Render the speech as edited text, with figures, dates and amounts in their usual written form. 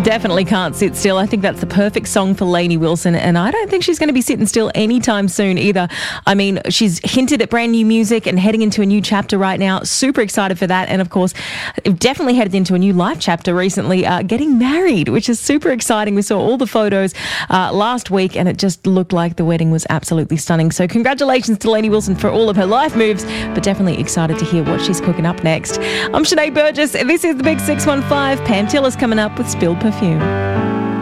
definitely can't sit still. I think that's the perfect song for Lainey Wilson, and I don't think she's going to be sitting still anytime soon either. I mean, she's hinted at brand new music and heading into a new chapter right now. Super excited for that. And of course, definitely headed into a new life chapter recently, getting married, which is super exciting. We saw all the photos last week and it just looked like the wedding was absolutely stunning. So congratulations to Lainey Wilson for all of her life moves, but definitely excited to hear what she's cooking up next. I'm Sinead Burgess. This is the Big 615. Pam Tiller's coming up with Spilled Perfume.